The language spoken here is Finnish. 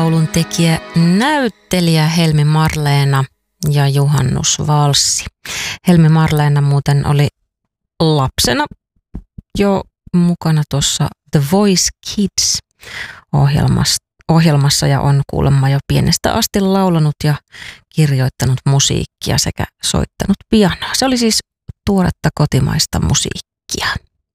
laulun tekijä, näyttelijä Helmi Marleena ja Juhannusvalssi. Helmi Marleena muuten oli lapsena jo mukana tuossa The Voice Kids ohjelmassa ja on kuulemma jo pienestä asti laulanut ja kirjoittanut musiikkia sekä soittanut pianoa. Se oli siis tuoretta kotimaista musiikkia.